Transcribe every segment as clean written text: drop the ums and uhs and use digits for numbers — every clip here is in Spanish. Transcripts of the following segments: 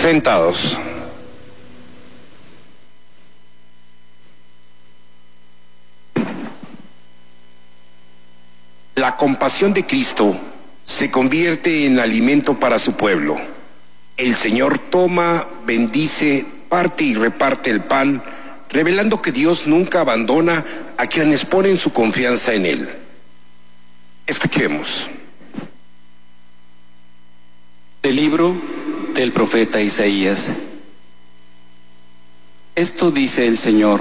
Sentados. La compasión de Cristo se convierte en alimento para su pueblo. El Señor toma, bendice, parte y reparte el pan, revelando que Dios nunca abandona a quienes ponen su confianza en Él. Escuchemos. Del libro del profeta Isaías. Esto dice el Señor: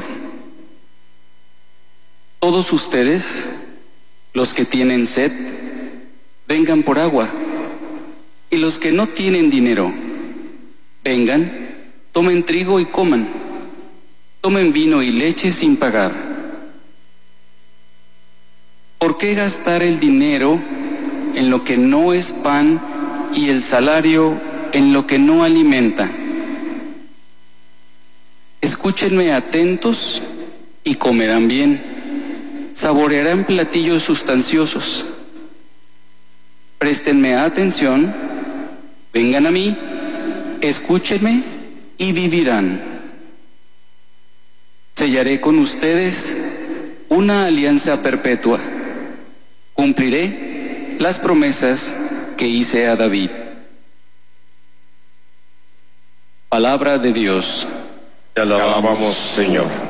todos ustedes, los que tienen sed, vengan por agua, y los que no tienen dinero, vengan, tomen trigo y coman, tomen vino y leche sin pagar. ¿Por qué gastar el dinero en lo que no es pan y el salario en lo que no alimenta? Escúchenme atentos y comerán bien, saborearán platillos sustanciosos. Préstenme atención, vengan a mí, escúchenme y vivirán. Sellaré con ustedes una alianza perpetua. Cumpliré las promesas que hice a David. Palabra de Dios. Te alabamos, Señor.